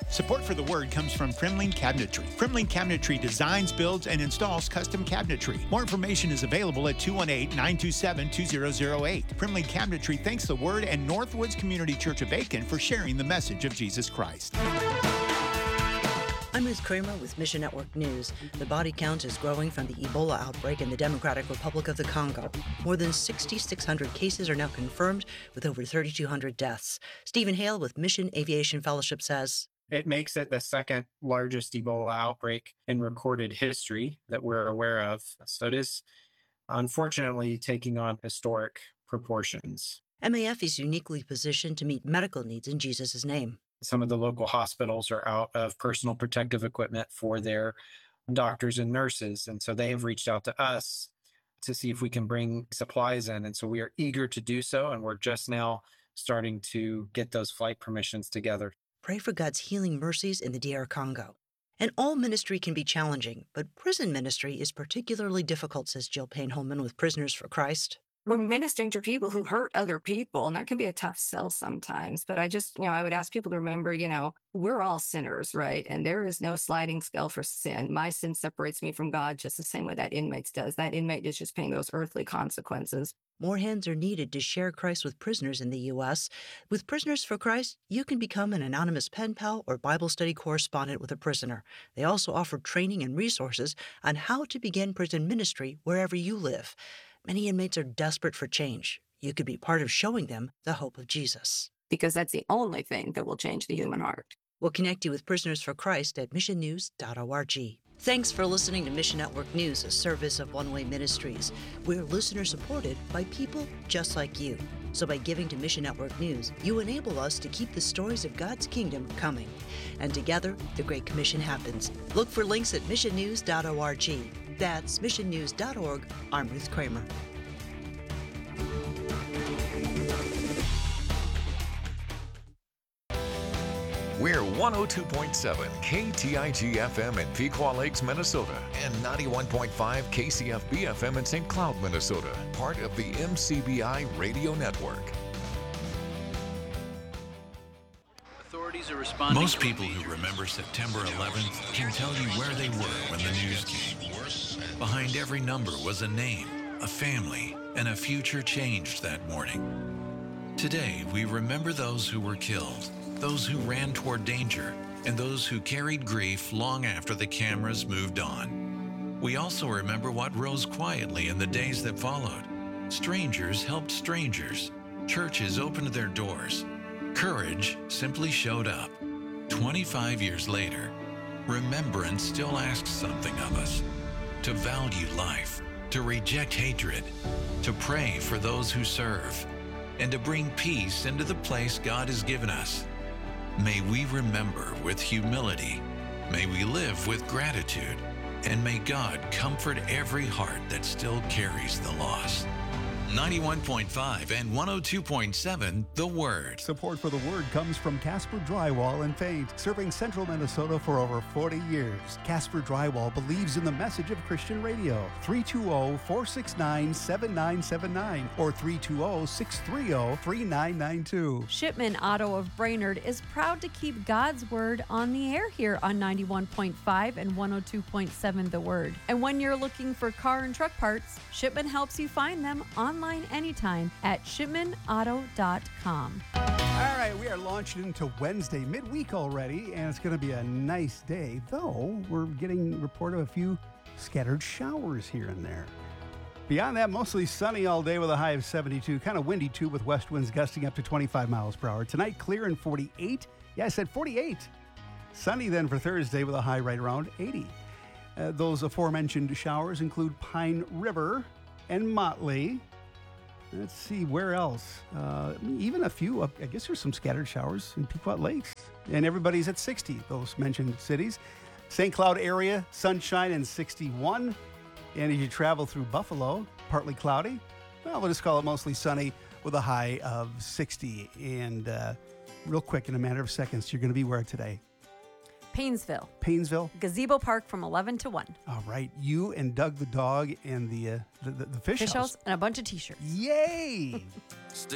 Support for the Word comes from Primling Cabinetry. Primling Cabinetry designs, builds, and installs custom cabinetry. More information is available at 218-927-2008. Primling Cabinetry thanks the Word and Northwoods Community Church of Aiken for sharing the message of Jesus Christ. I'm Ruth Kramer with Mission Network News. The body count is growing from the Ebola outbreak in the Democratic Republic of the Congo. More than 6,600 cases are now confirmed, with over 3,200 deaths. Stephen Hale with Mission Aviation Fellowship says, it makes it the second largest Ebola outbreak in recorded history that we're aware of. So it is unfortunately taking on historic proportions. MAF is uniquely positioned to meet medical needs in Jesus' name. Some of the local hospitals are out of personal protective equipment for their doctors and nurses. And so they have reached out to us to see if we can bring supplies in. And so we are eager to do so. And we're just now starting to get those flight permissions together. Pray for God's healing mercies in the DR Congo. And all ministry can be challenging, but prison ministry is particularly difficult, says Jill Payne-Holman with Prisoners for Christ. We're ministering to people who hurt other people, and that can be a tough sell sometimes. But I would ask people to remember, we're all sinners, right? And there is no sliding scale for sin. My sin separates me from God just the same way that inmate's does. That inmate is just paying those earthly consequences. More hands are needed to share Christ with prisoners in the U.S. With Prisoners for Christ, you can become an anonymous pen pal or Bible study correspondent with a prisoner. They also offer training and resources on how to begin prison ministry wherever you live. Many inmates are desperate for change. You could be part of showing them the hope of Jesus. Because that's the only thing that will change the human heart. We'll connect you with Prisoners for Christ at missionnews.org. Thanks for listening to Mission Network News, a service of One Way Ministries. We're listener-supported by people just like you. So by giving to Mission Network News, you enable us to keep the stories of God's kingdom coming. And together, the Great Commission happens. Look for links at missionnews.org. That's missionnews.org. I'm Ruth Kramer. We're 102.7 KTIG FM in Pequot Lakes, Minnesota, and 91.5 KCFB FM in St. Cloud, Minnesota, part of the MCBI radio network. Most people who remember September 11th can tell you where they were when the news came. Behind every number was a name, a family, and a future changed that morning. Today, we remember those who were killed, those who ran toward danger, and those who carried grief long after the cameras moved on. We also remember what rose quietly in the days that followed. Strangers helped strangers. Churches opened their doors. Courage simply showed up. 25 years later, remembrance still asks something of us. To value life, to reject hatred, to pray for those who serve, and to bring peace into the place God has given us. May we remember with humility, may we live with gratitude, and may God comfort every heart that still carries the loss. 91.5 and 102.7 The Word. Support for The Word comes from Casper Drywall and Paint, serving central Minnesota for over 40 years. Casper Drywall believes in the message of Christian radio. 320-469-7979 or 320-630-3992. Shipman Auto of Brainerd is proud to keep God's Word on the air here on 91.5 and 102.7 The Word. And when you're looking for car and truck parts, Shipman helps you find them online anytime at shipmanauto.com. All right, we are launching into Wednesday, midweek already, and it's going to be a nice day, though we're getting report of a few scattered showers here and there. Beyond that, mostly sunny all day with a high of 72, kind of windy too with west winds gusting up to 25 miles per hour. Tonight, clear and 48. Yeah, I said 48. Sunny then for Thursday with a high right around 80. Those aforementioned showers include Pine River and Motley. Let's see, where else? Even a few, I guess there's some scattered showers in Pequot Lakes. And everybody's at 60, those mentioned cities. St. Cloud area, sunshine and 61. And as you travel through Buffalo, partly cloudy. Well, we'll just call it mostly sunny with a high of 60. And real quick, in a matter of seconds, you're going to be where today? Paynesville. Gazebo Park from 11 to 1. All right. You and Doug the dog and the fish house. And a bunch of T-shirts. Yay!